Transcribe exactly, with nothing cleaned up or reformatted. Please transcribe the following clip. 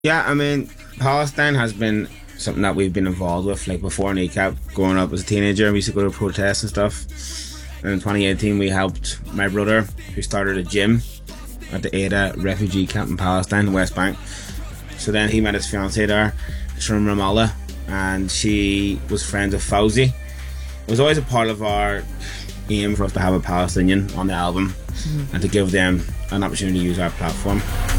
Yeah, I mean, Palestine has been something that we've been involved with. Like before kneecap, growing up as a teenager, we used to go to protests and stuff. And in twenty eighteen, we helped my brother, who started a gym at the Ada refugee camp in Palestine, West Bank. So then he met his fiancée there, she's from Ramallah, and she was friends with Fauzi. It was always a part of our aim for us to have a Palestinian on the album, mm-hmm. and to give them an opportunity to use our platform.